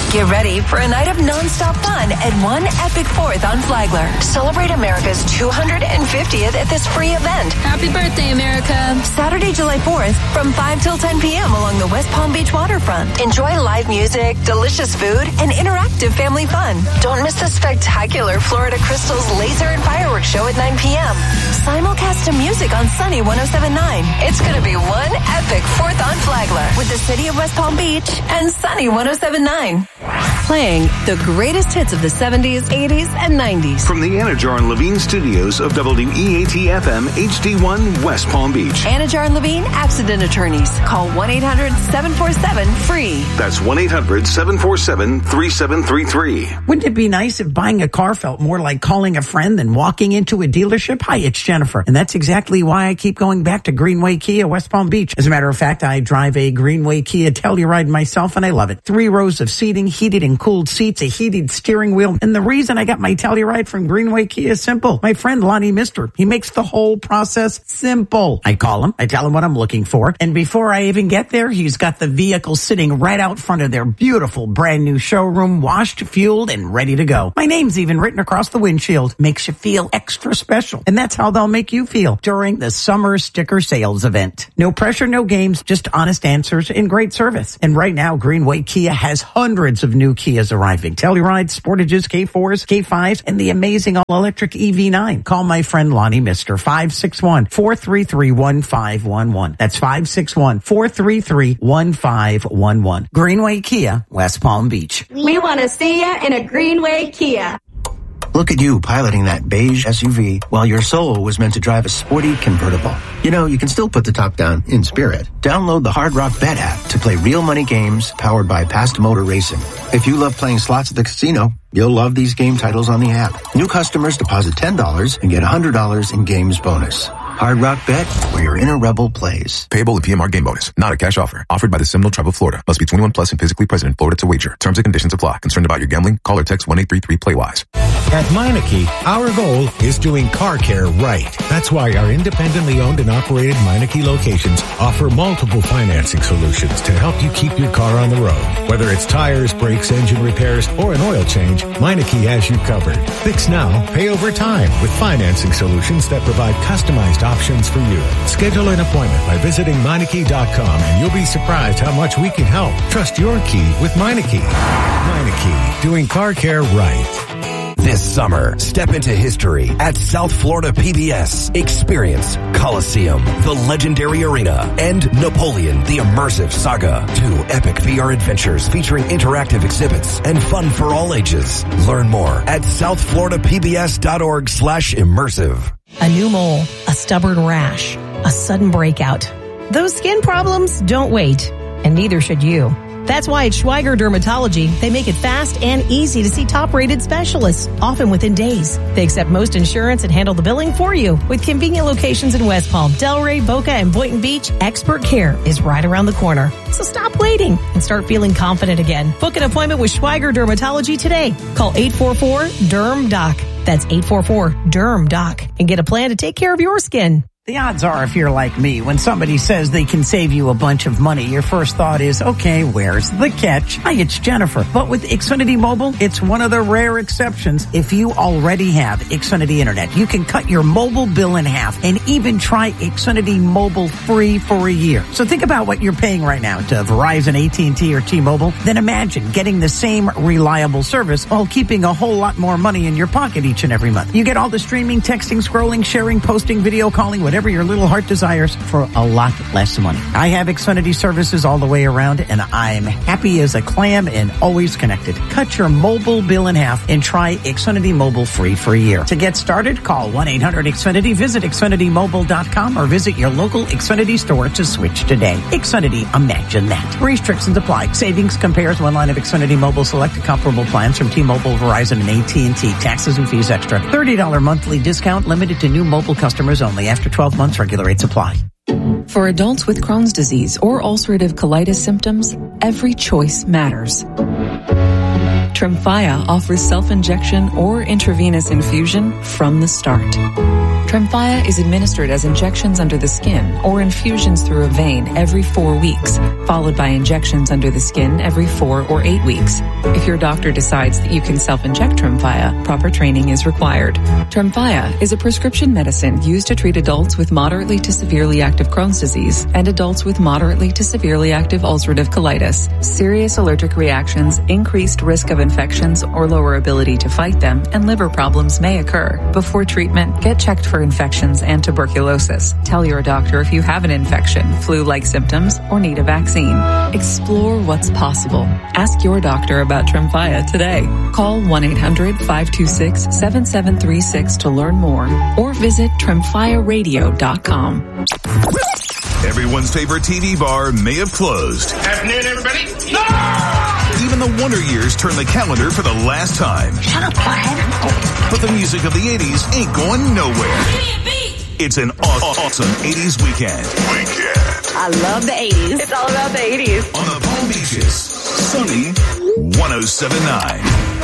Get ready for a night of nonstop fun at one epic 4th on Flagler. Celebrate America's 250th at this free event. Happy birthday, America. Saturday, July 4th from 5 till 10 p.m. along the West Palm Beach waterfront. Enjoy live music, delicious food, and interactive family fun. Don't miss the spectacular Florida Crystals laser and fireworks show at 9 p.m. Simulcast to music on Sunny 107.9. It's going to be one epic 4th on Flagler with the city of West Palm Beach and Sunny 107.9. Playing the greatest hits of the 70s, 80s, and 90s. From the Anajar and Levine studios of WEAT-FM HD1 West Palm Beach. Anajar and Levine Accident Attorneys. Call 1-800-747-FREE. That's 1-800-747-3733. Wouldn't it be nice if buying a car felt more like calling a friend than walking into a dealership? Hi, it's Jennifer. And that's exactly why I keep going back to Greenway Kia, West Palm Beach. As a matter of fact, I drive a Greenway Kia Telluride myself, and I love it. 3 rows of seating, heated and cooled seats, a heated steering wheel. And the reason I got my Telluride from Greenway Kia is simple. My friend Lonnie Mister, he makes the whole process simple. I call him, I tell him what I'm looking for, and before I even get there, he's got the vehicle sitting right out front of their beautiful brand new showroom, washed, fueled, and ready to go. My name's even written across the windshield. Makes you feel extra special. And that's how they'll make you feel during the summer sticker sales event. No pressure, no games, just honest answers and great service. And right now, Greenway Kia has hundreds of new Kias arriving. Tellurides, Sportages, K4s, K5s, and the amazing all-electric EV9. Call my friend Lonnie Mister, 561-433-1511. That's 561-433-1511. Greenway Kia, West Palm Beach. We want to see you in a Greenway Kia. Look at you piloting that beige SUV while your soul was meant to drive a sporty convertible. You know, you can still put the top down in spirit. Download the Hard Rock Bet app to play real money games powered by Past Motor Racing. If you love playing slots at the casino, you'll love these game titles on the app. New customers deposit $10 and get $100 in games bonus. Hard Rock Bet, where your inner rebel plays. Payable in PMR game bonus. Not a cash offer. Offered by the Seminole Tribe of Florida. Must be 21 plus and physically present in Florida to wager. Terms and conditions apply. Concerned about your gambling? Call or text 1-833-PLAY-WISE. At Meineke, our goal is doing car care right. That's why our independently owned and operated Meineke locations offer multiple financing solutions to help you keep your car on the road. Whether it's tires, brakes, engine repairs, or an oil change, Meineke has you covered. Fix now, pay over time with financing solutions that provide customized options for you. Schedule an appointment by visiting Meineke.com and you'll be surprised how much we can help. Trust your key with Meineke. Meineke, doing car care right. This summer, step into history at South Florida PBS. Experience Coliseum, the legendary arena, and Napoleon, the immersive saga. 2 epic VR adventures featuring interactive exhibits and fun for all ages. Learn more at southfloridapbs.org/immersive. A new mole, a stubborn rash, a sudden breakout. Those skin problems don't wait, and neither should you. That's why at Schweiger Dermatology, they make it fast and easy to see top-rated specialists, often within days. They accept most insurance and handle the billing for you. With convenient locations in West Palm, Delray, Boca, and Boynton Beach, expert care is right around the corner. So stop waiting and start feeling confident again. Book an appointment with Schweiger Dermatology today. Call 844-DERM-DOC. That's 844-DERM-DOC and get a plan to take care of your skin. The odds are, if you're like me, when somebody says they can save you a bunch of money, your first thought is, okay, where's the catch? Hi, it's Jennifer. But with Xfinity Mobile, it's one of the rare exceptions. If you already have Xfinity Internet, you can cut your mobile bill in half and even try Xfinity Mobile free for a year. So think about what you're paying right now to Verizon, AT&T, or T-Mobile. Then imagine getting the same reliable service while keeping a whole lot more money in your pocket each and every month. You get all the streaming, texting, scrolling, sharing, posting, video calling, whatever your little heart desires for a lot less money. I have Xfinity services all the way around, and I'm happy as a clam and always connected. Cut your mobile bill in half and try Xfinity Mobile free for a year. To get started, call 1-800-XFINITY, visit XfinityMobile.com, or visit your local Xfinity store to switch today. Xfinity, imagine that. Restrictions apply. Savings compares one line of Xfinity Mobile selected comparable plans from T-Mobile, Verizon, and AT&T. Taxes and fees extra. $30 monthly discount limited to new mobile customers only. After 12 months, regular rates apply. For adults with Crohn's disease or ulcerative colitis symptoms, every choice matters. Tremfya offers self-injection or intravenous infusion from the start. Tremfya is administered as injections under the skin or infusions through a vein every 4 weeks, followed by injections under the skin every 4 or 8 weeks. If your doctor decides that you can self-inject Tremfya, proper training is required. Tremfya is a prescription medicine used to treat adults with moderately to severely active Crohn's disease and adults with moderately to severely active ulcerative colitis. Serious allergic reactions, increased risk of infections or lower ability to fight them, and liver problems may occur. Before treatment, get checked for infections and tuberculosis. Tell your doctor if you have an infection, flu-like symptoms, or need a vaccine. Explore what's possible. Ask your doctor about Tremfya today. Call 1-800-526-7736 to learn more or visit TremfyaRadio.com. Everyone's favorite TV bar may have closed. Afternoon, everybody. No! Even the Wonder Years turn the calendar for the last time. Shut up, quiet. But the music of the 80s ain't going nowhere. It's an awesome 80s weekend. I love the 80s. It's all about the 80s. On the Palm Beaches, Sunny 107.9.